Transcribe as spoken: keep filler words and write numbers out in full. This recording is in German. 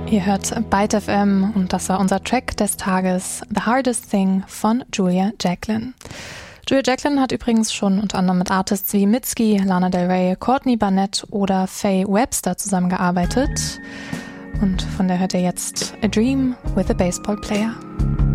Ihr hört Byte F M und das war unser Track des Tages, The Hardest Thing von Julia Jacklin. Julia Jacklin hat übrigens schon unter anderem mit Artists wie Mitski, Lana Del Rey, Courtney Barnett oder Faye Webster zusammengearbeitet. Und von der hört ihr jetzt A Dream with a Baseball Player.